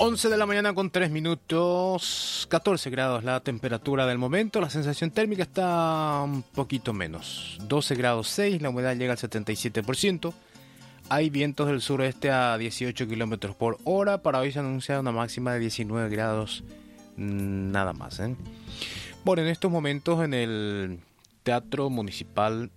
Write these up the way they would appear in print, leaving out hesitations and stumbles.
11 de la mañana con 3 minutos, 14 grados la temperatura del momento, la sensación térmica está un poquito menos, 12 grados 6, la humedad llega al 77%, hay vientos del sureste a 18 kilómetros por hora, para hoy se anuncia una máxima de 19 grados, nada más. Bueno, en estos momentos en el Teatro Municipal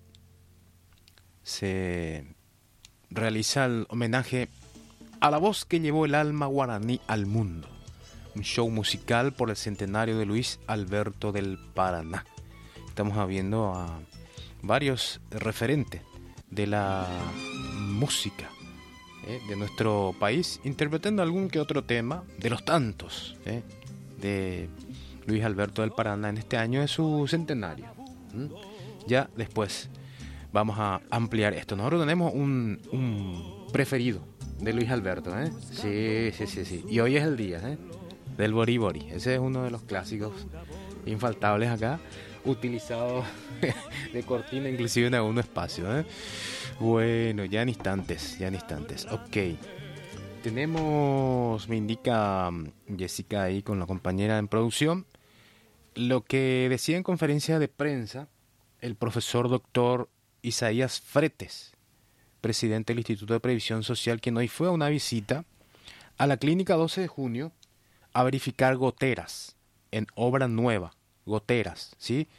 se realiza el homenaje a la voz que llevó el alma guaraní al mundo. Un show musical por el centenario de Luis Alberto del Paraná. Estamos viendo a varios referentes de la música de nuestro país, interpretando algún que otro tema de los tantos de Luis Alberto del Paraná en este año de su centenario. Ya después vamos a ampliar esto. Nosotros tenemos un preferido de Luis Alberto, Sí. Y hoy es el día, del Bori Bori. Ese es uno de los clásicos infaltables acá, utilizado de cortina inclusive en algún espacio, Bueno, ya en instantes. Ok. Tenemos, me indica Jessica ahí con la compañera en producción, lo que decía en conferencia de prensa el profesor doctor Isaías Fretes, presidente del Instituto de Previsión Social, quien hoy fue a una visita a la clínica 12 de junio a verificar goteras en obra nueva, goteras, ¿sí?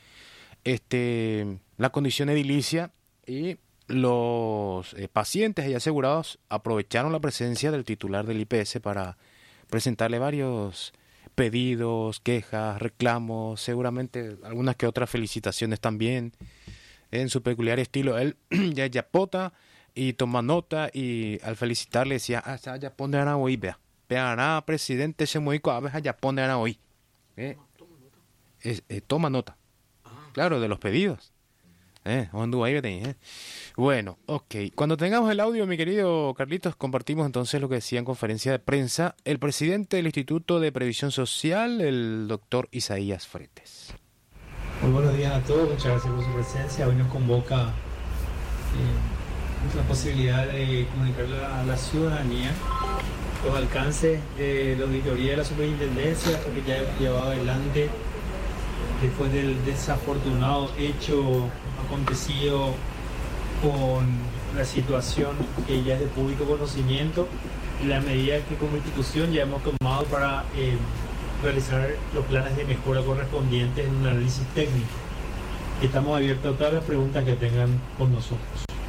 La condición edilicia, y los pacientes y asegurados aprovecharon la presencia del titular del IPS para presentarle varios pedidos, quejas, reclamos, seguramente algunas que otras felicitaciones también, en su peculiar estilo. Él ya yapota y toma nota, y al felicitarle decía, ya pone a hoy, vea, presidente, se muy coabe, ya pone a hoy. Toma nota. Claro, de los pedidos. Bueno, ok. Cuando tengamos el audio, mi querido Carlitos, compartimos entonces lo que decía en conferencia de prensa el presidente del Instituto de Previsión Social, el doctor Isaías Fretes. Muy buenos días a todos, muchas gracias por su presencia. Hoy nos convoca la posibilidad de comunicarle a la ciudadanía los alcances de la auditoría de la superintendencia, porque ya he llevado adelante después del desafortunado hecho acontecido con la situación que ya es de público conocimiento, y la medida que como institución ya hemos tomado para realizar los planes de mejora correspondientes en un análisis técnico. Estamos abiertos a todas las preguntas que tengan con nosotros.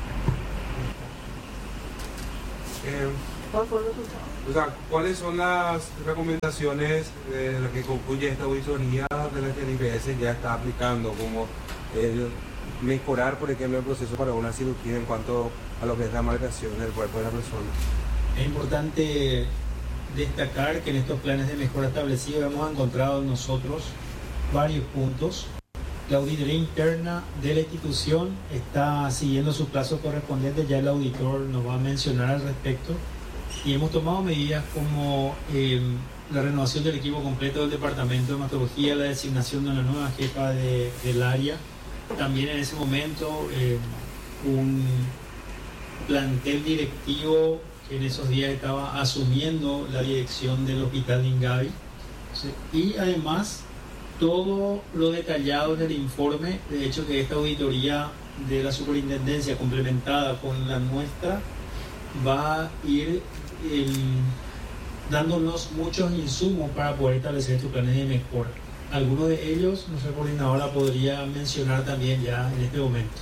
¿Cuáles son las recomendaciones de las que concluye esta auditoría de la que el IPS ya está aplicando, como mejorar, por ejemplo, el proceso para una cirugía en cuanto a lo que es la marcación del cuerpo de la persona? Es importante destacar que en estos planes de mejora establecidos hemos encontrado nosotros varios puntos. La auditoría interna de la institución está siguiendo sus plazos correspondientes, ya el auditor nos va a mencionar al respecto, y hemos tomado medidas como la renovación del equipo completo del departamento de hematología, la designación de una nueva jefa del área, también en ese momento un plantel directivo que en esos días estaba asumiendo la dirección del hospital de Ingavi, y además todo lo detallado en el informe. De hecho, que esta auditoría de la superintendencia complementada con la nuestra va a ir dándonos muchos insumos para poder establecer estos planes de mejora. Algunos de ellos nuestra coordinadora podría mencionar también ya en este momento.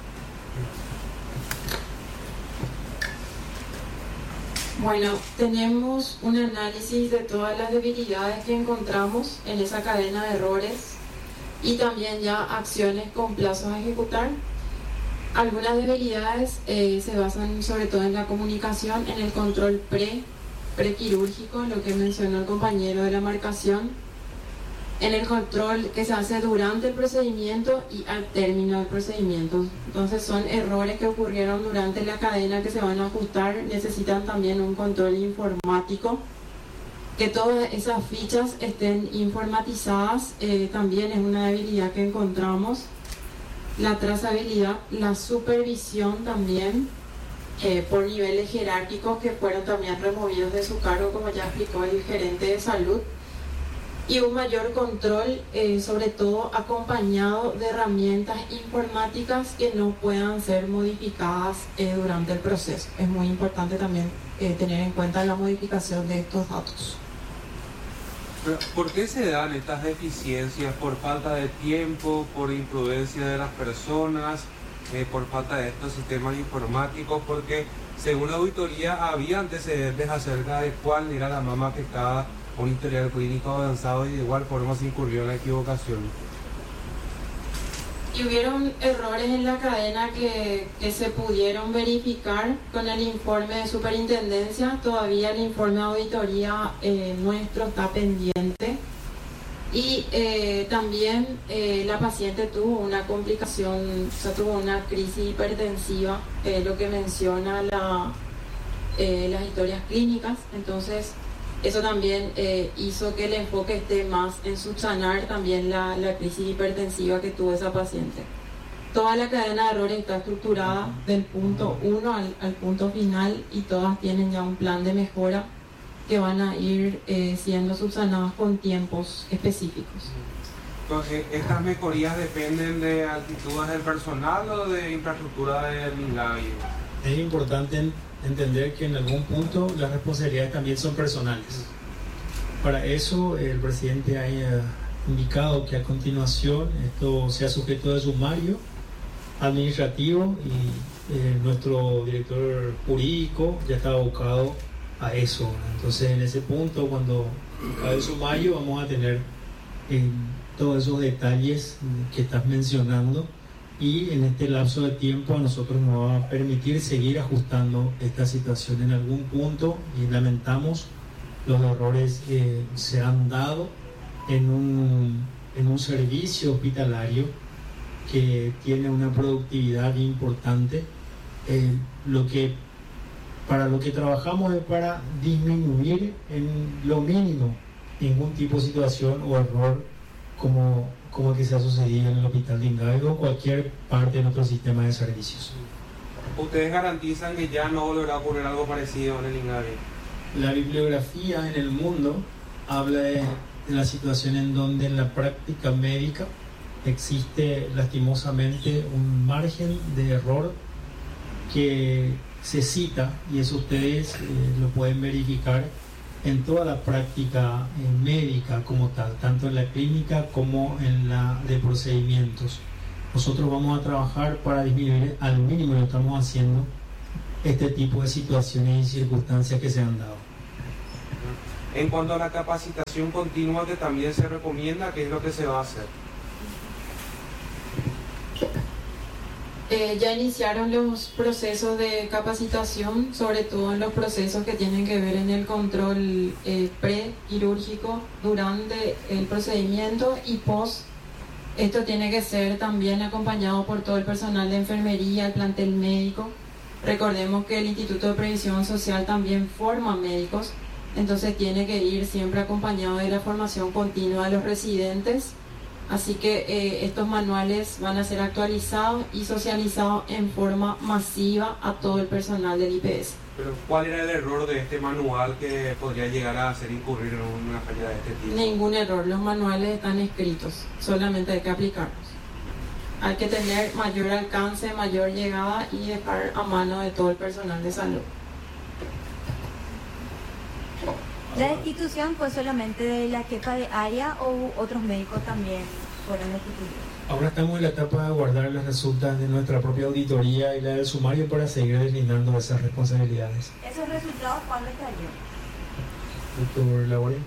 Bueno, tenemos un análisis de todas las debilidades que encontramos en esa cadena de errores y también ya acciones con plazos a ejecutar. Algunas debilidades se basan sobre todo en la comunicación, en el control prequirúrgico, lo que mencionó el compañero de la marcación, en el control que se hace durante el procedimiento y al término del procedimiento. Entonces son errores que ocurrieron durante la cadena que se van a ajustar, necesitan también un control informático, que todas esas fichas estén informatizadas, también es una debilidad que encontramos. La trazabilidad, la supervisión también, por niveles jerárquicos que fueron también removidos de su cargo, como ya explicó el gerente de salud, y un mayor control, sobre todo acompañado de herramientas informáticas que no puedan ser modificadas durante el proceso. Es muy importante también tener en cuenta la modificación de estos datos. ¿Por qué se dan estas deficiencias? ¿Por falta de tiempo, por imprudencia de las personas, por falta de estos sistemas informáticos? Porque según la auditoría había antecedentes acerca de cuál era la mama afectada, un historial clínico avanzado, y de igual forma se incurrió en la equivocación. Y hubieron errores en la cadena que se pudieron verificar con el informe de superintendencia. Todavía el informe de auditoría nuestro está pendiente. Y también la paciente tuvo una complicación, o sea, tuvo una crisis hipertensiva, lo que menciona las historias clínicas. Entonces, eso también hizo que el enfoque esté más en subsanar también la crisis hipertensiva que tuvo esa paciente. Toda la cadena de errores está estructurada del punto 1 al punto final, y todas tienen ya un plan de mejora que van a ir siendo subsanadas con tiempos específicos. Entonces, ¿estas mejorías dependen de actitudes del personal o de infraestructura del INGABI? Es importante entender que en algún punto las responsabilidades también son personales. Para eso el presidente ha indicado que a continuación esto sea sujeto de sumario administrativo, y nuestro director jurídico ya está abocado a eso. Entonces, en ese punto, cuando acabe el sumario, vamos a tener todos esos detalles que estás mencionando, y en este lapso de tiempo a nosotros nos va a permitir seguir ajustando esta situación en algún punto, y lamentamos los errores que se han dado en un servicio hospitalario que tiene una productividad importante. Para lo que trabajamos es para disminuir en lo mínimo ningún tipo de situación o error como el que se ha sucedido en el hospital de INGABI o cualquier parte de nuestro sistema de servicios. ¿Ustedes garantizan que ya no volverá a ocurrir algo parecido en el INGABI? La bibliografía en el mundo habla de la situación en donde en la práctica médica existe lastimosamente un margen de error que se cita, y eso ustedes lo pueden verificar en toda la práctica médica como tal, tanto en la clínica como en la de procedimientos. Nosotros vamos a trabajar para disminuir al mínimo, y lo estamos haciendo, este tipo de situaciones y circunstancias que se han dado. En cuanto a la capacitación continua que también se recomienda, ¿qué es lo que se va a hacer? Ya iniciaron los procesos de capacitación, sobre todo en los procesos que tienen que ver en el control pre-quirúrgico, durante el procedimiento y post. Esto tiene que ser también acompañado por todo el personal de enfermería, el plantel médico. Recordemos que el Instituto de Previsión Social también forma médicos, entonces tiene que ir siempre acompañado de la formación continua de los residentes. Así que estos manuales van a ser actualizados y socializados en forma masiva a todo el personal del IPS. Pero ¿cuál era el error de este manual que podría llegar a hacer incurrir en una falla de este tipo? Ningún error, los manuales están escritos, solamente hay que aplicarlos. Hay que tener mayor alcance, mayor llegada y dejar a mano de todo el personal de salud. ¿La destitución fue solamente de la jefa de área o otros médicos también fueron destituidos? Ahora estamos en la etapa de guardar las resultados de nuestra propia auditoría y la del sumario para seguir deslindando esas responsabilidades. ¿Esos resultados cuándo estarían? Doctor Laure.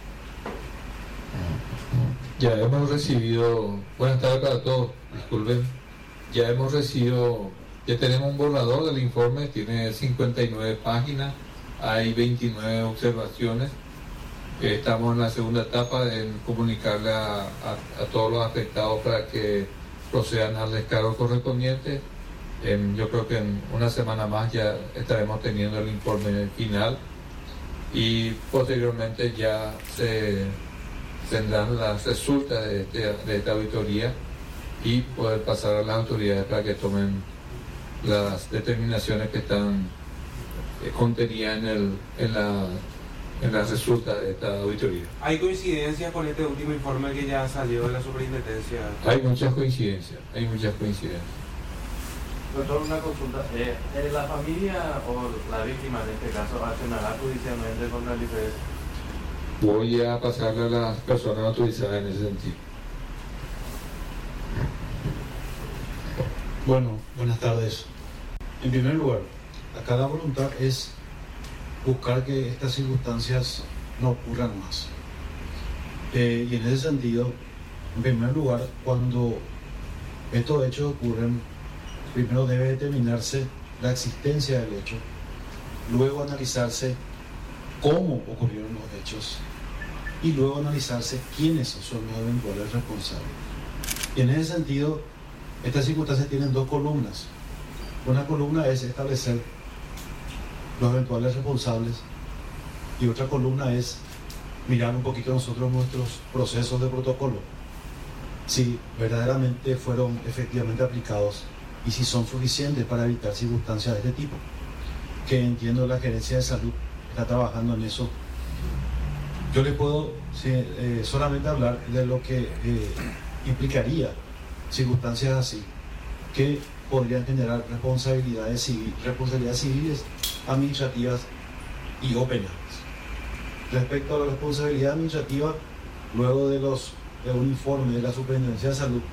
Ya hemos recibido, buenas tardes para todos, disculpen, ya tenemos un borrador del informe, tiene 59 páginas, hay 29 observaciones. Estamos en la segunda etapa en comunicarle a todos los afectados para que procedan al descargo correspondiente. Yo creo que en una semana más ya estaremos teniendo el informe final y posteriormente ya se tendrán las resultas de esta auditoría y poder pasar a las autoridades para que tomen las determinaciones que están contenidas en la resulta de esta auditoría. ¿Hay coincidencias con este último informe que ya salió de la superintendencia? Hay muchas coincidencias. Doctor, una consulta. ¿La familia o la víctima en este caso accionará judicialmente contra el IPS? Voy a pasarle a las personas autorizadas en ese sentido. Bueno, buenas tardes. En primer lugar, acá la voluntad es buscar que estas circunstancias no ocurran más. Y en ese sentido, en primer lugar, cuando estos hechos ocurren, primero debe determinarse la existencia del hecho, luego analizarse cómo ocurrieron los hechos y luego analizarse quiénes son los eventuales responsables. Y en ese sentido, estas circunstancias tienen dos columnas. Una columna es establecer los eventuales responsables y otra columna es mirar un poquito nosotros nuestros procesos de protocolo, si verdaderamente fueron efectivamente aplicados y si son suficientes para evitar circunstancias de este tipo, que entiendo la gerencia de salud está trabajando en eso. Yo le puedo solamente hablar de lo que implicaría circunstancias así, que podrían generar responsabilidades civiles, administrativas y o penales. Respecto a la responsabilidad administrativa, luego de un informe de la Superintendencia de Salud,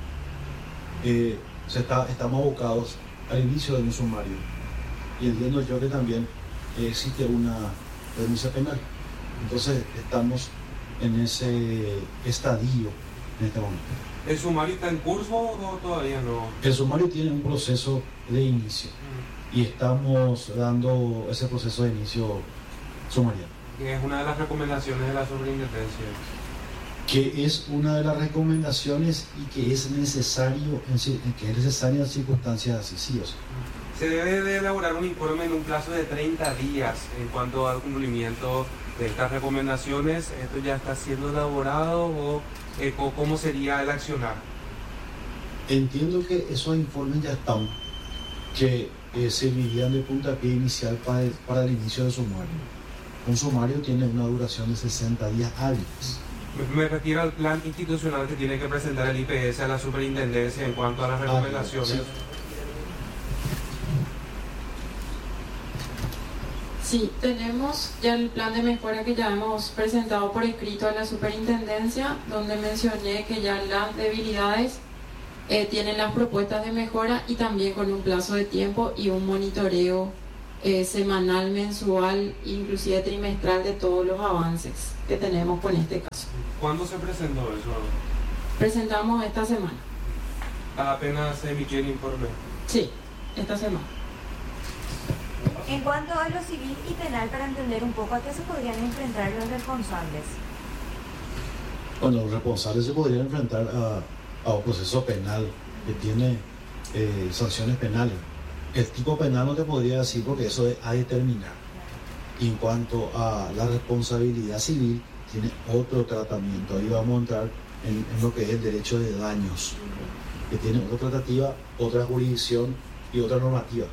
estamos abocados al inicio de un sumario y entiendo yo que también existe una denuncia penal. Entonces estamos en ese estadio en este momento. ¿El sumario está en curso o todavía no? El sumario tiene un proceso de inicio y estamos dando ese proceso de inicio sumarial. Que es una de las recomendaciones de la superintendencia. Que es una de las recomendaciones y que es necesaria en circunstancias así, sí o sí. Se debe de elaborar un informe en un plazo de 30 días en cuanto al cumplimiento de estas recomendaciones. ¿Esto ya está siendo elaborado o cómo sería el accionar? Entiendo que esos informes ya están, que servirían de puntapié inicial para el inicio del sumario. Un sumario tiene una duración de 60 días hábiles. Me refiero al plan institucional que tiene que presentar el IPS a la superintendencia en cuanto a las recomendaciones. Sí. Sí, tenemos ya el plan de mejora que ya hemos presentado por escrito a la superintendencia, donde mencioné que ya las debilidades tienen las propuestas de mejora y también con un plazo de tiempo y un monitoreo semanal, mensual, inclusive trimestral de todos los avances que tenemos con este caso. ¿Cuándo se presentó eso? Presentamos esta semana. Apenas se emitió el informe. Sí, esta semana. En cuanto a lo civil y penal, para entender un poco a qué se podrían enfrentar los responsables. Bueno, los responsables se podrían enfrentar a un proceso penal que tiene sanciones penales. El tipo penal no te podría decir porque eso es a determinar. Y en cuanto a la responsabilidad civil, tiene otro tratamiento. Ahí vamos a entrar en lo que es el derecho de daños, que tiene otra tratativa, otra jurisdicción y otra normativa.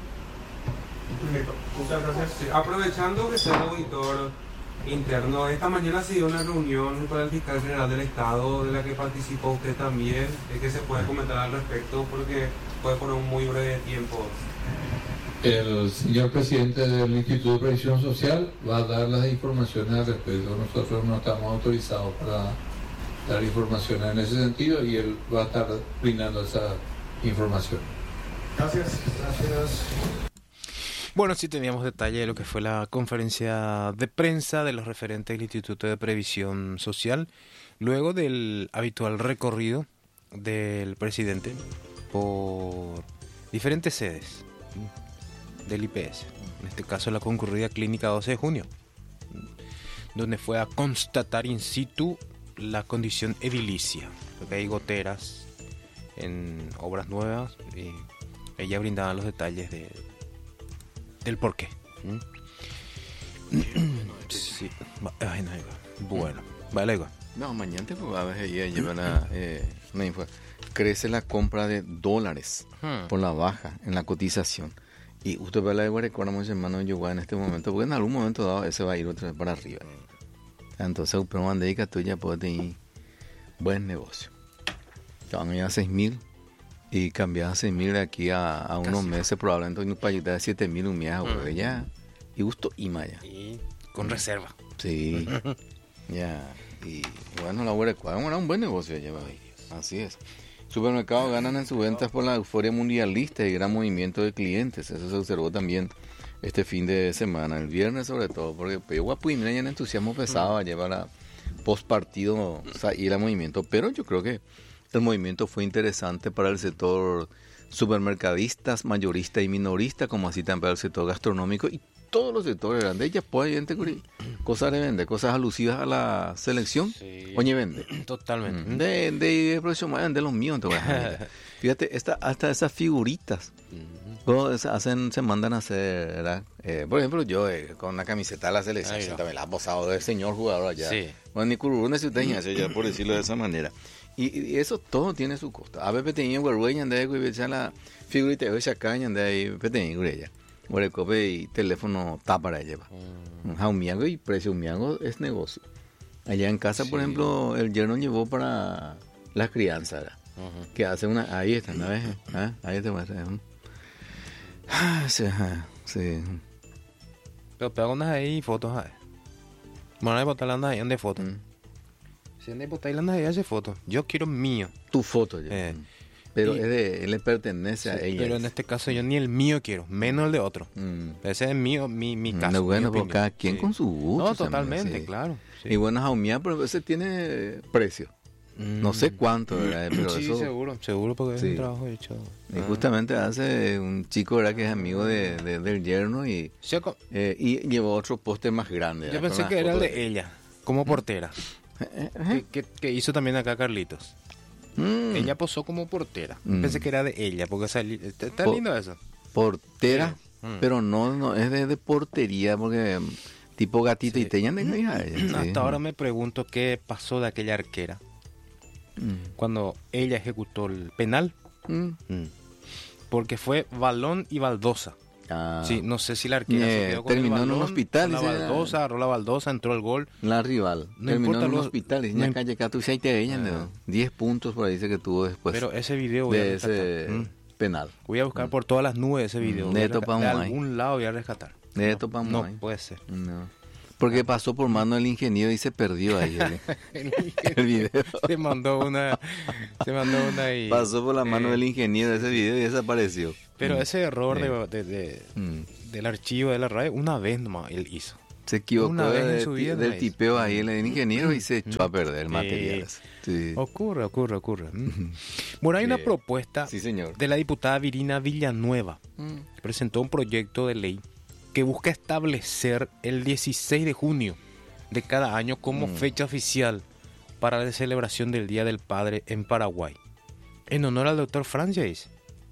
Muchas gracias. Sí, aprovechando que está el auditor interno, esta mañana se dio una reunión con el fiscal general del Estado de la que participó usted también. ¿Qué se puede comentar al respecto? Porque puede poner un muy breve tiempo. El señor presidente del Instituto de Previsión Social va a dar las informaciones al respecto. Nosotros no estamos autorizados para dar informaciones en ese sentido y él va a estar brindando esa información. Gracias. Bueno, sí teníamos detalle de lo que fue la conferencia de prensa de los referentes del Instituto de Previsión Social, luego del habitual recorrido del presidente por diferentes sedes del IPS, en este caso la concurrida clínica 12 de junio, donde fue a constatar in situ la condición edilicia, porque hay goteras en obras nuevas y ella brindaba los detalles del por qué. Sí. Ay, no, bueno, vale, igual. No, mañana te puedo a ver ella lleva una info. crece la compra de dólares por la baja en la cotización. Y usted ve la de Guarecuara, muchos hermanos de Yuguá en este momento, porque en algún momento dado ese va a ir otra vez para arriba. Entonces, pero una dedica tuya puede tener buen negocio. Te van a ir a 6.000 y cambiar a 6.000 de aquí a unos meses, probablemente un payita de 7.000 un mes, ya. Y gusto y maya. Y con reserva. Sí. Ya. Y bueno, la Guarecuara era un buen negocio ya. Así es. Supermercados ganan en sus ventas por la euforia mundialista y gran movimiento de clientes. Eso se observó también este fin de semana, el viernes sobre todo, porque pegó a Puimena en entusiasmo pesado a llevar a post partido ir a movimiento. Pero yo creo que el movimiento fue interesante para el sector supermercadistas, mayorista y minorista, como así también para el sector gastronómico y todos los sectores grandes. Ella puede gente cosas de vender, cosas alusivas a la selección. Sí. Oye, vende. Totalmente. De próximo de los míos. Fíjate, hasta esas figuritas se mandan a hacer, ¿verdad? Por ejemplo, yo con una camiseta de la selección también la ha posado del señor jugador allá. Sí. Bueno, ni cururú si usted eso ya por decirlo de esa manera. Y eso todo tiene su costo. A veces tenía güey ande de la figurita de esa caña ande ahí tenía güey. Guarecope y teléfono tapa para llevar. Jaumiago y precio miago es negocio. Allá en casa, por ejemplo, el yerno llevó para las crianzas, que hace una, ahí está, ¿no ves? Ahí te muestra. Sí. Pero pega unas ahí fotos ahí. Bueno, hay botarlas ahí de fotos. Si andas botarlas ahí hace fotos. Yo quiero mío. Tu foto ya. Pero él le pertenece a ella. Pero en este caso yo ni el mío quiero, menos el de otro. Ese es mío, mi caso. No, bueno, porque cada quien con su gusto. No, totalmente, también, claro. Sí. Y bueno, Jaumía, pero ese tiene precio. No sé cuánto, ¿verdad? Pero sí, eso, seguro porque es un trabajo hecho. Y justamente hace un chico, ¿verdad? Que es amigo del yerno y llevó otro póster más grande. Yo pensé que era el de ella, como portera. Que hizo también acá Carlitos. Ella posó como portera. Pensé que era de ella, porque está lindo eso. Portera, pero no es de portería, porque tipo gatito y teñan de hija. Hasta ahora me pregunto qué pasó de aquella arquera cuando ella ejecutó el penal, porque fue balón y baldosa. Sí, no sé si la arquera se quedó con terminó el balón, en un hospital. La baldosa, agarró la baldosa, entró al gol. La rival. Terminó en un hospital. Y en calle Catu y te veían 10 puntos por ahí dice que tuvo después. Pero ese video voy de ese penal. Voy a buscar por todas las nubes ese video. De algún lado voy a rescatar. No puede ser. No. Porque pasó por mano del ingeniero y se perdió ahí el video. Se mandó una y... Pasó por la mano del ingeniero ese video y desapareció. Pero ese error del archivo de la radio, una vez nomás él hizo. Se equivocó del tipeo ahí el ingeniero y se echó a perder el material. Sí. Ocurre. Bueno, hay una propuesta de la diputada Virina Villanueva. Presentó un proyecto de ley que busca establecer el 16 de junio de cada año como fecha oficial para la celebración del Día del Padre en Paraguay, en honor al doctor Francis.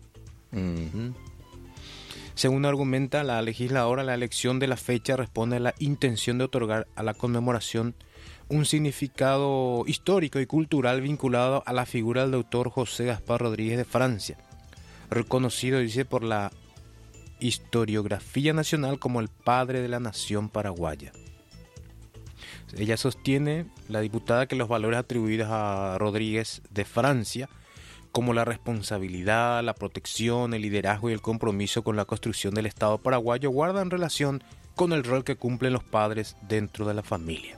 Según argumenta la legisladora, la elección de la fecha responde a la intención de otorgar a la conmemoración un significado histórico y cultural vinculado a la figura del doctor José Gaspar Rodríguez de Francia, reconocido, dice, por la historiografía nacional como el padre de la nación paraguaya. Ella sostiene, la diputada, que los valores atribuidos a Rodríguez de Francia, como la responsabilidad, la protección, el liderazgo y el compromiso con la construcción del Estado paraguayo, guardan relación con el rol que cumplen los padres dentro de la familia.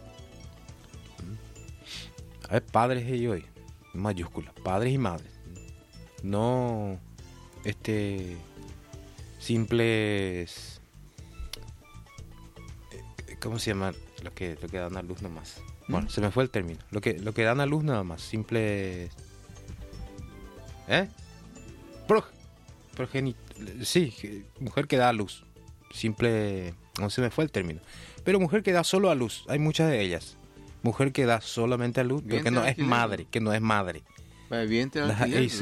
A ver, padres y hoy, mayúscula, padres y madres. No, simples, ¿cómo se llama? Lo que dan a luz nomás. Bueno, se me fue el término. Lo que dan a luz nada más. Simples, sí, mujer que da a luz. Simple, no se me fue el término. Pero mujer que da solo a luz, hay muchas de ellas. Mujer que da solamente a luz, pero que no es madre, Bien, no.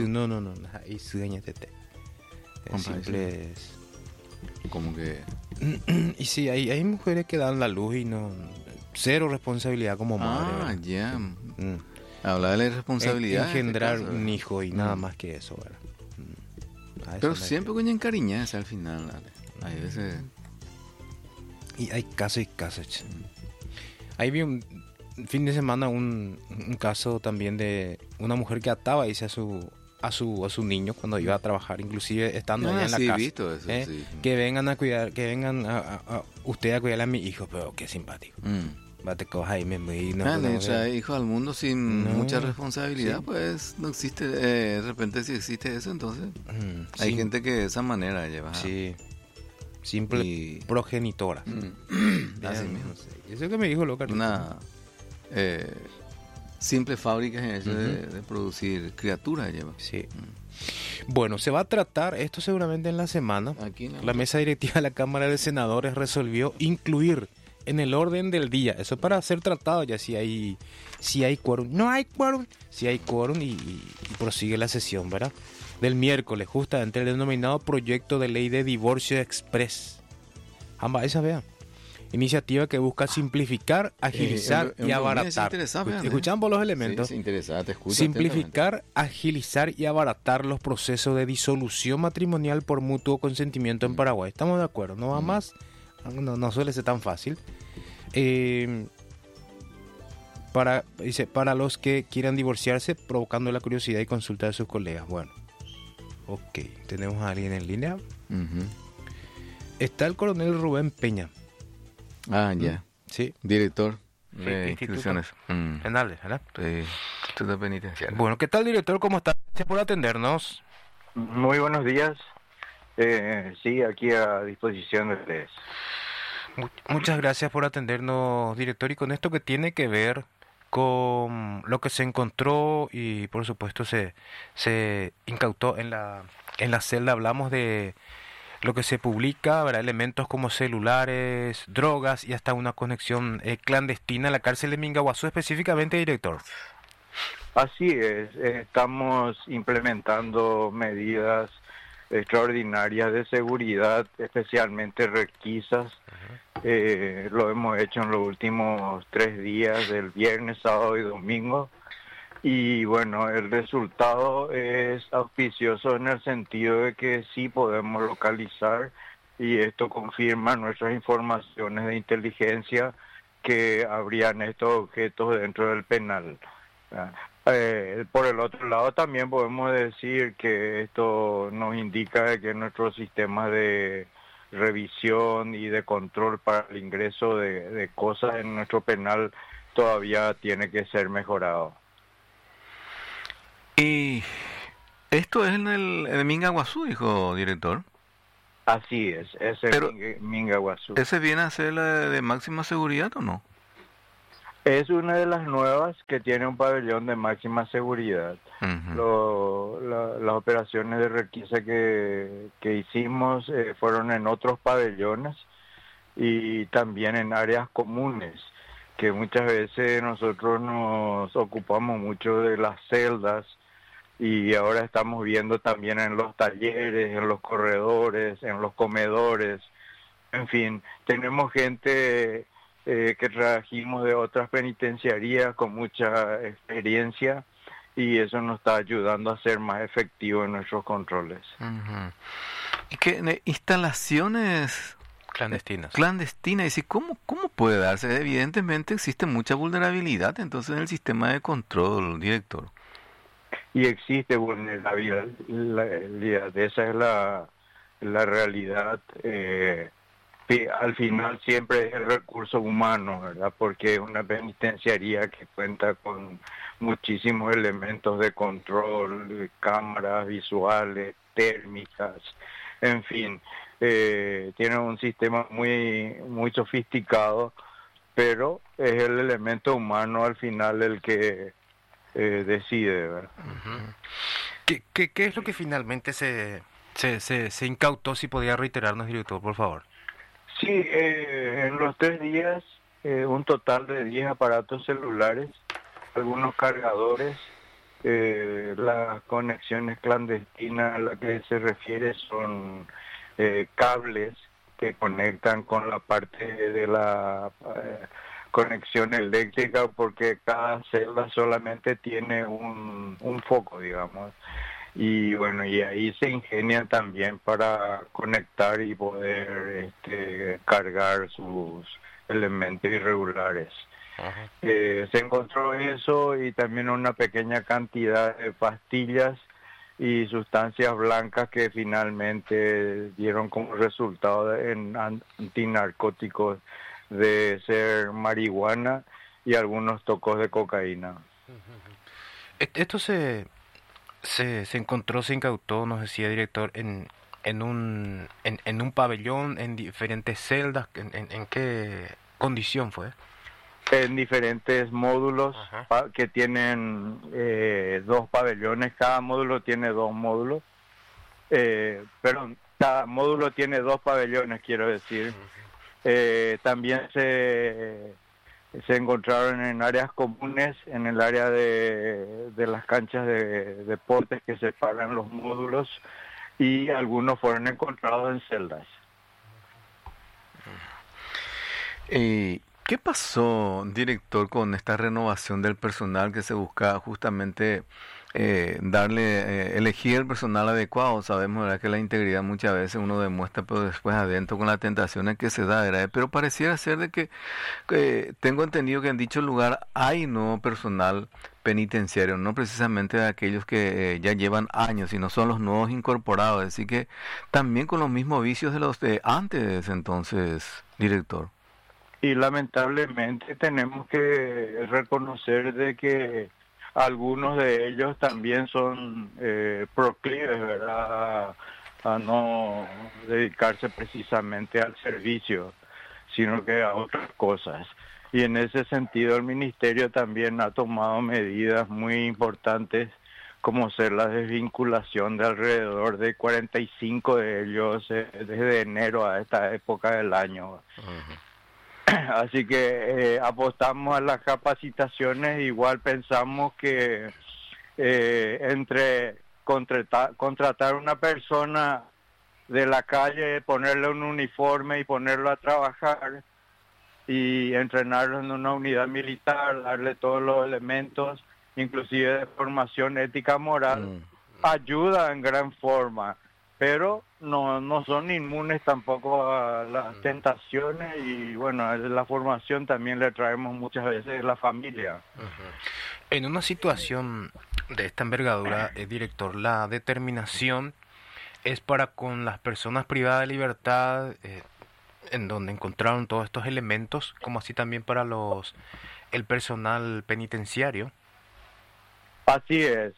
Simples. Como que... Y sí, hay mujeres que dan la luz y no... Cero responsabilidad como madre. Ya. Habla de la irresponsabilidad. Engendrar en este caso, un hijo y nada más que eso, ¿verdad? A eso Pero me siempre refiero. con encariñarse al final. ¿Vale? Hay veces... Y hay casos y casos. Che. Ahí vi un fin de semana un caso también de una mujer que ataba, dice, a su niño cuando iba a trabajar, inclusive estando allá en la sí, he casa. visto eso, sí. Que vengan a cuidar, que vengan a usted a cuidar a mi hijo, pero qué simpático. Bate coja ahí, Le trae hijos al mundo sin No, mucha responsabilidad, sí. pues no existe. De repente, si existe eso, entonces hay Sí. gente que de esa manera lleva. Sí. Simple Y- progenitora. Así mismo. No sé. Eso que me dijo loca. Una simple fábrica en eso de producir criaturas lleva. Sí. Bueno, se va a tratar esto seguramente en la semana. Aquí en La mesa directiva de la Cámara de Senadores resolvió incluir en el orden del día, eso para ser tratado ya si hay quórum. No hay quórum. Si hay quórum y prosigue la sesión, ¿verdad? Del miércoles, justamente el denominado proyecto de ley de divorcio express. Ambas esas, vean. Iniciativa que busca simplificar, agilizar y abaratar. Escuchamos los elementos. Sí, interesante, te escucho Simplificar, agilizar y abaratar los procesos de disolución matrimonial por mutuo consentimiento en Paraguay. Estamos de acuerdo, no va más, no suele ser tan fácil. Para los que quieran divorciarse, provocando la curiosidad y consulta de sus colegas. Bueno, ok, tenemos a alguien en línea. Está el coronel Rubén Peña. Ah, ya. Sí. Director Sí, de Instituto instituciones. Penales, ¿verdad? Sí, Instituto Penitenciario. Bueno, ¿qué tal, director? ¿Cómo está? Gracias por atendernos. Muy buenos días. Sí, aquí a disposición de ustedes. Muchas gracias por atendernos, director. Y con esto que tiene que ver con lo que se encontró y, por supuesto, se incautó en la celda, hablamos de lo que se publica, ¿verdad? Elementos como celulares, drogas y hasta una conexión clandestina en la cárcel de Mingaguazú, específicamente, director. Así es, estamos implementando medidas extraordinarias de seguridad, especialmente requisas. Lo hemos hecho en los últimos 3 días, del viernes, sábado y domingo. Y bueno, el resultado es auspicioso en el sentido de que sí podemos localizar, y esto confirma nuestras informaciones de inteligencia, que habrían estos objetos dentro del penal. Por el otro lado, también podemos decir que esto nos indica de que nuestros sistemas de revisión y de control para el ingreso de cosas en nuestro penal todavía tiene que ser mejorado. Y esto es en el Mingaguazú, dijo director. Así es Pero, Mingaguazú. ¿Ese viene a ser la de máxima seguridad o no? Es una de las nuevas que tiene un pabellón de máxima seguridad. Las operaciones de requisa que hicimos fueron en otros pabellones y también en áreas comunes, que muchas veces nosotros nos ocupamos mucho de las celdas, y ahora estamos viendo también en los talleres, en los corredores, en los comedores. En fin, tenemos gente que trajimos de otras penitenciarías con mucha experiencia, y eso nos está ayudando a ser más efectivos en nuestros controles. ¿Y qué instalaciones clandestinas? ¿Y cómo puede darse? Evidentemente existe mucha vulnerabilidad entonces en el sistema de control, director. Y existe vulnerabilidad, esa es la realidad. Al final siempre es el recurso humano, ¿verdad? Porque es una penitenciaría que cuenta con muchísimos elementos de control, cámaras visuales, térmicas, en fin, tiene un sistema muy sofisticado, pero es el elemento humano al final el que decide, ¿verdad? ¿Qué es lo que finalmente se incautó? Si podía reiterarnos, director, por favor. Sí, en los 3 días, un total de 10 aparatos celulares, algunos cargadores, las conexiones clandestinas a las que se refiere son cables que conectan con la parte de la conexión eléctrica, porque cada celda solamente tiene un foco, digamos. Y bueno, y ahí se ingenian también para conectar y poder cargar sus elementos irregulares. Se encontró eso y también una pequeña cantidad de pastillas y sustancias blancas que finalmente dieron como resultado en antinarcóticos de ser marihuana y algunos tocos de cocaína. Esto se encontró, se incautó, nos decía director, en un pabellón, en diferentes celdas. ¿En qué condición fue? En diferentes módulos que tienen 2 pabellones. Cada módulo tiene 2 módulos. Perdón, cada módulo tiene 2 pabellones, quiero decir. También se encontraron en áreas comunes, en el área de las canchas de deportes que separan los módulos, y algunos fueron encontrados en celdas. ¿Qué pasó, director, con esta renovación del personal que se busca justamente elegir el personal adecuado? Sabemos, ¿verdad?, que la integridad muchas veces uno demuestra, pero después adentro con las tentaciones que se da, ¿verdad? Pero pareciera ser de que tengo entendido que en dicho lugar hay nuevo personal penitenciario, no precisamente de aquellos que ya llevan años, sino son los nuevos incorporados, así que también con los mismos vicios de los de antes, entonces, director. Y lamentablemente tenemos que reconocer de que algunos de ellos también son proclives, ¿verdad?, a no dedicarse precisamente al servicio, sino que a otras cosas. Y en ese sentido el Ministerio también ha tomado medidas muy importantes, como ser la desvinculación de alrededor de 45 de ellos desde enero a esta época del año. Así que apostamos a las capacitaciones. Igual pensamos que entre contratar una persona de la calle, ponerle un uniforme y ponerlo a trabajar, y entrenarlo en una unidad militar, darle todos los elementos, inclusive de formación ética moral, ayuda en gran forma, pero no son inmunes tampoco a las tentaciones. Y bueno, la formación también le traemos muchas veces a la familia. En una situación de esta envergadura, director, la determinación es para con las personas privadas de libertad, en donde encontraron todos estos elementos, como así también para el personal penitenciario. Así es.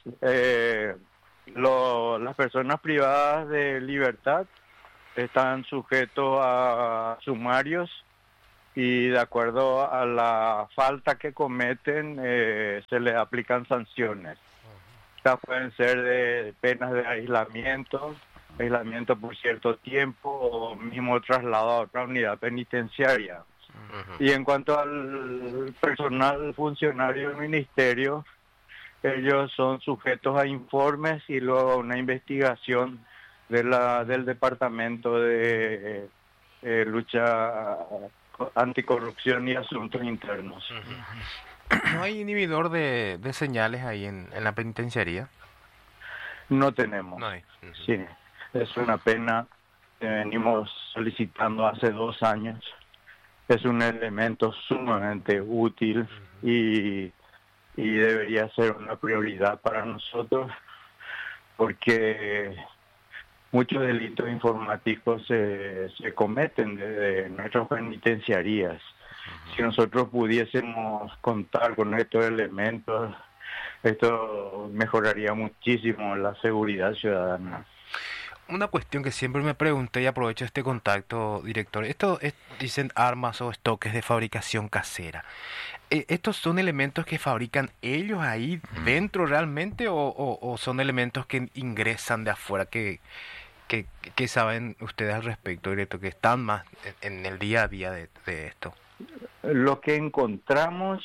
Las personas privadas de libertad están sujetos a sumarios, y de acuerdo a la falta que cometen se les aplican sanciones. Estas pueden ser de penas de aislamiento por cierto tiempo, o mismo traslado a otra unidad penitenciaria. Y en cuanto al personal funcionario del Ministerio, ellos son sujetos a informes y luego a una investigación del Departamento de Lucha Anticorrupción y Asuntos Internos. ¿No hay inhibidor de señales ahí en la penitenciaría? No tenemos. No hay. Sí, es una pena que venimos solicitando hace 2 años. Es un elemento sumamente útil y debería ser una prioridad para nosotros, porque muchos delitos informáticos se cometen desde nuestras penitenciarías. Si nosotros pudiésemos contar con estos elementos, esto mejoraría muchísimo la seguridad ciudadana. Una cuestión que siempre me pregunté, y aprovecho este contacto, director. Dicen armas o estoques de fabricación casera. ¿Estos son elementos que fabrican ellos ahí dentro realmente, o son elementos que ingresan de afuera? ¿Qué saben ustedes al respecto, director, que están más en el día a día de esto? Lo que encontramos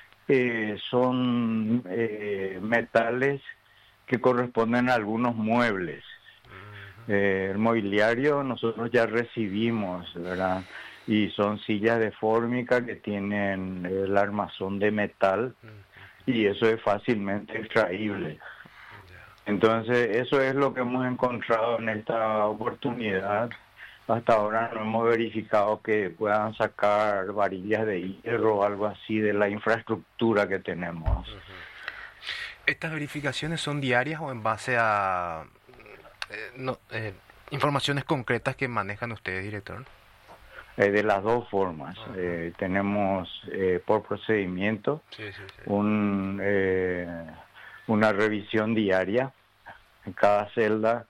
son metales que corresponden a algunos muebles. El mobiliario nosotros ya recibimos, ¿verdad? y son sillas de fórmica que tienen el armazón de metal y eso es fácilmente extraíble. Entonces, eso es lo que hemos encontrado en esta oportunidad. Hasta ahora no hemos verificado que puedan sacar varillas de hierro o algo así de la infraestructura que tenemos. ¿Estas verificaciones son diarias o en base a informaciones concretas que manejan ustedes, director? De las dos formas. Tenemos por procedimiento una revisión diaria en cada celda.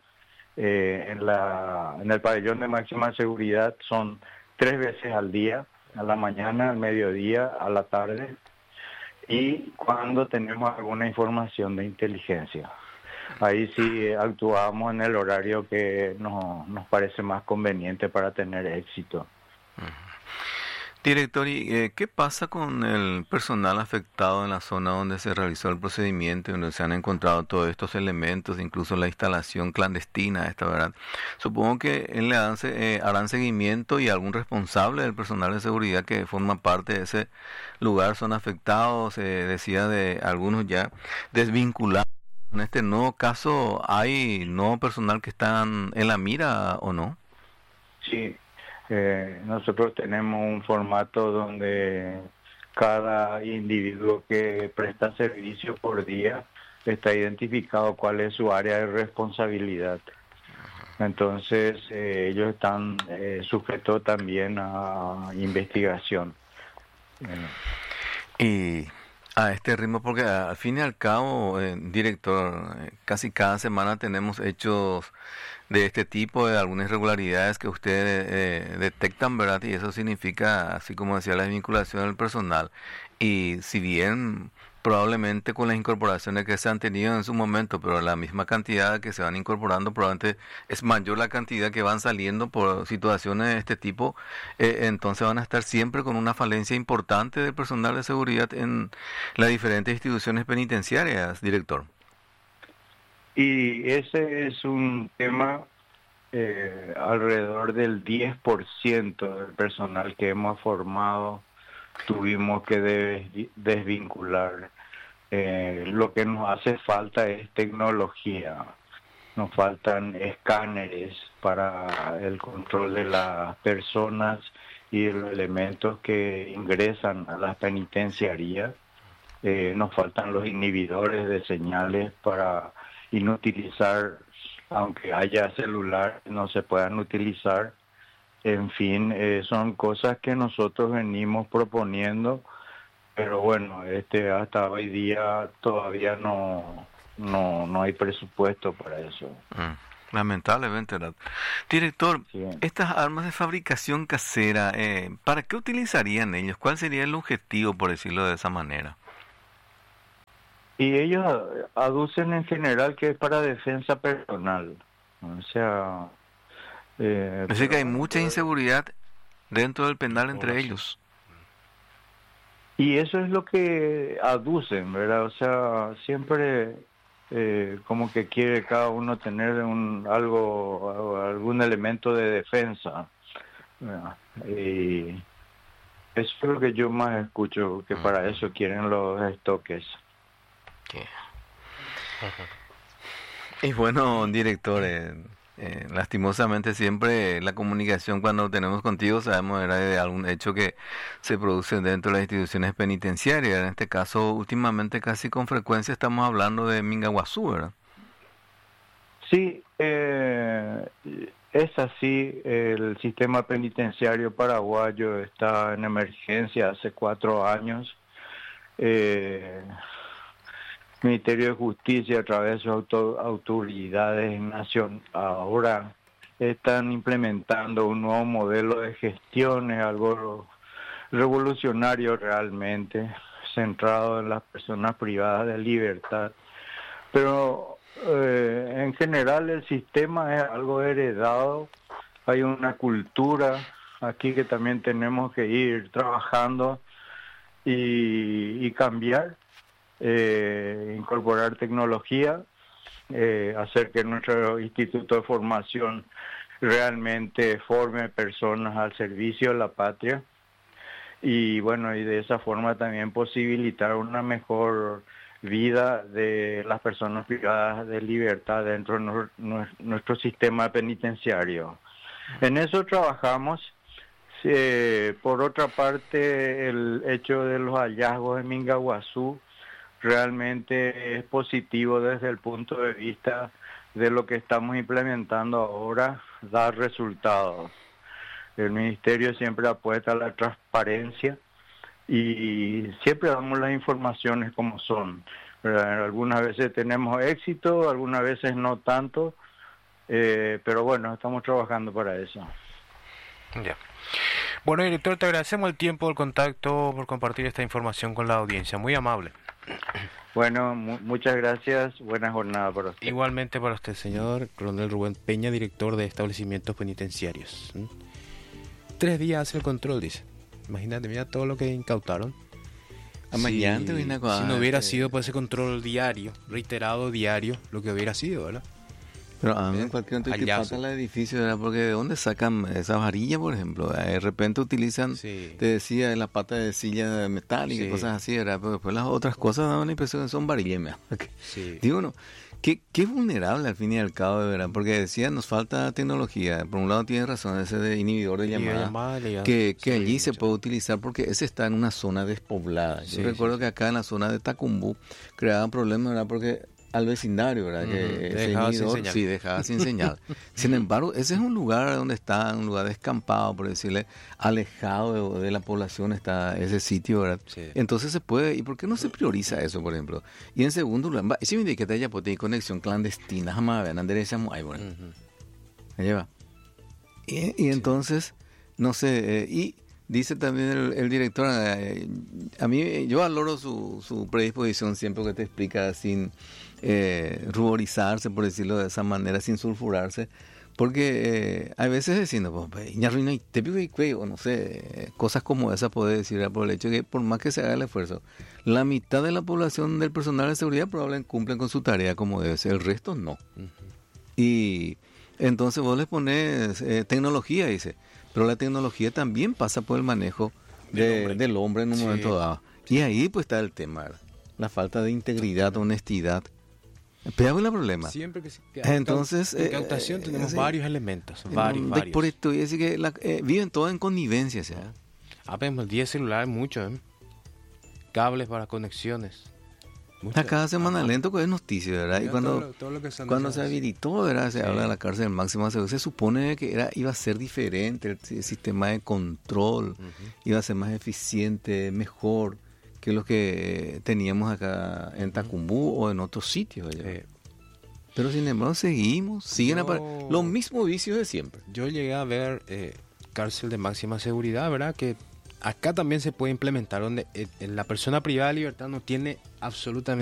En el pabellón de máxima seguridad son 3 veces al día, a la mañana, al mediodía, a la tarde, y cuando tenemos alguna información de inteligencia. Ahí sí actuamos en el horario que nos parece más conveniente para tener éxito. Director, ¿y qué pasa con el personal afectado en la zona donde se realizó el procedimiento, donde se han encontrado todos estos elementos, incluso la instalación clandestina esta, ¿verdad? Supongo que harán seguimiento y algún responsable del personal de seguridad que forma parte de ese lugar son afectados, se decía de algunos ya desvinculados. En este nuevo caso, ¿hay nuevo personal que están en la mira o no? Sí. Nosotros tenemos un formato donde cada individuo que presta servicio por día está identificado cuál es su área de responsabilidad. Entonces ellos están sujetos también a investigación. Y a este ritmo, porque al fin y al cabo, director, casi cada semana tenemos hechos de este tipo, de algunas irregularidades que ustedes detectan, ¿verdad? Y eso significa, así como decía, la desvinculación del personal. Y si bien probablemente con las incorporaciones que se han tenido en su momento, pero la misma cantidad que se van incorporando, probablemente es mayor la cantidad que van saliendo por situaciones de este tipo, entonces van a estar siempre con una falencia importante del personal de seguridad en las diferentes instituciones penitenciarias, director. Y ese es un tema, alrededor del 10% del personal que hemos formado tuvimos que desvincular. Lo que nos hace falta es tecnología, nos faltan escáneres para el control de las personas y de los elementos que ingresan a las penitenciarías. Nos faltan los inhibidores de señales para inutilizar, aunque haya celular, no se puedan utilizar. En fin, son cosas que nosotros venimos proponiendo, pero bueno, hasta hoy día todavía no hay presupuesto para eso. Lamentablemente, ¿verdad? Director, Sí. estas armas de fabricación casera, ¿para qué utilizarían ellos? ¿Cuál sería el objetivo, por decirlo de esa manera? Y ellos aducen en general que es para defensa personal. O sea... Es decir, que hay mucha inseguridad dentro del penal entre ellos. Y eso es lo que aducen, ¿verdad? O sea, siempre como que quiere cada uno tener algún elemento de defensa. ¿Verdad? Y eso es lo que yo más escucho, que para eso quieren los estoques. Y bueno, director, lastimosamente siempre la comunicación cuando tenemos contigo sabemos era de algún hecho que se produce dentro de las instituciones penitenciarias. En este caso, últimamente casi con frecuencia estamos hablando de Mingaguazú, ¿verdad? Sí, es así. El sistema penitenciario paraguayo está en emergencia hace 4 años. Ministerio de Justicia a través de sus autoridades ahora están implementando un nuevo modelo de gestión, es algo revolucionario realmente, centrado en las personas privadas de libertad. Pero en general el sistema es algo heredado, hay una cultura aquí que también tenemos que ir trabajando y cambiar. Incorporar tecnología, hacer que nuestro instituto de formación realmente forme personas al servicio de la patria y bueno, y de esa forma también posibilitar una mejor vida de las personas privadas de libertad dentro de nuestro sistema penitenciario. En eso trabajamos. Por otra parte, el hecho de los hallazgos en Mingaguazú realmente es positivo desde el punto de vista de lo que estamos implementando ahora, da resultados. El Ministerio siempre apuesta a la transparencia y siempre damos las informaciones como son. Algunas veces tenemos éxito, algunas veces no tanto, pero bueno, estamos trabajando para eso. Ya. Bueno, director, te agradecemos el tiempo, el contacto, por compartir esta información con la audiencia. Muy amable. Bueno, muchas gracias. Buena jornada para usted. Igualmente para usted, señor Coronel Rubén Peña, director de establecimientos penitenciarios. 3 días hace el control, dice. Imagínate, mira todo lo que incautaron. Si no hubiera sido por ese control diario, reiterado diario, lo que hubiera sido, ¿verdad? Pero a mí en cualquier momento que pasa el edificio, ¿verdad? Porque ¿de dónde sacan esas varillas, por ejemplo? De repente utilizan, te decía, la pata de silla metálica y cosas así, ¿verdad? Pero después las otras cosas dan la impresión que son varillas. Digo, no, qué vulnerable al fin y al cabo, ¿verdad? Porque decía, nos falta tecnología. Por un lado tiene razón, ese de inhibidor de llamada, que allí se puede utilizar porque ese está en una zona despoblada. Yo recuerdo que acá en la zona de Tacumbú creaban problemas, ¿verdad? Porque al vecindario, ¿verdad? Que dejaba sin señal. Sí, dejaba sin señal. Sin embargo, ese es un lugar donde está, un lugar descampado, por decirle, alejado de la población está ese sitio, ¿verdad? Sí. Entonces se puede, ¿y por qué no se prioriza eso, por ejemplo? Y en segundo lugar, si me indica que haya conexión clandestina, jamás vean, derecha, ay, bueno. Allá va. Y entonces, no sé, y dice también el director, a mí, yo valoro su predisposición siempre que te explica sin ruborizarse, por decirlo de esa manera, sin sulfurarse, porque hay veces diciendo, o no sé, cosas como esas puede decir por el hecho de que por más que se haga el esfuerzo, la mitad de la población del personal de seguridad probablemente cumplen con su tarea como debe ser, el resto no. Y entonces vos les pones tecnología, dice, pero la tecnología también pasa por el manejo del hombre en un momento dado. Y ahí pues está el tema, ¿verdad? La falta de integridad, honestidad. Pero el problema. Siempre que entonces, en incautación tenemos varios elementos, varios. Por esto, y así que viven todos en connivencia, ¿sí? Vemos 10 celulares, muchos, cables para conexiones. Cada semana lento que es noticia, ¿verdad? Y cuando se habilitó, ¿verdad? Se habla de la cárcel máxima, se supone que iba a ser diferente el sistema de control, iba a ser más eficiente, mejor que los que teníamos acá en Tacumbú o en otros sitios allá. Pero sin embargo siguen los mismos vicios de siempre. Yo llegué a ver cárcel de máxima seguridad, ¿verdad? Que acá también se puede implementar donde la persona privada de libertad no tiene absolutamente